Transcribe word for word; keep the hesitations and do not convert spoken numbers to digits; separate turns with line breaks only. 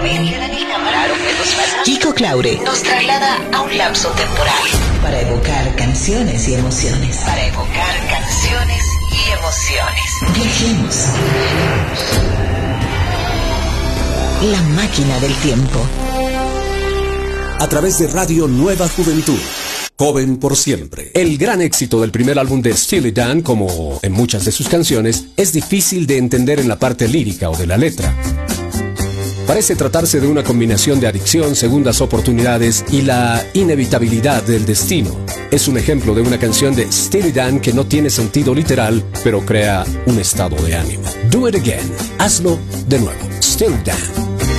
Amelia Dinamarca, Kiko Claure nos traslada a un lapso temporal para evocar canciones y emociones. Para evocar canciones y emociones. Viajemos. La máquina del tiempo.
A través de Radio Nueva Juventud. Joven por siempre. El gran éxito del primer álbum de Steely Dan, como en muchas de sus canciones, es difícil de entender en la parte lírica o de la letra. Parece tratarse de una combinación de adicción, segundas oportunidades y la inevitabilidad del destino. Es un ejemplo de una canción de Steely Dan que no tiene sentido literal, pero crea un estado de ánimo. Do it again. Hazlo de nuevo. Steely Dan.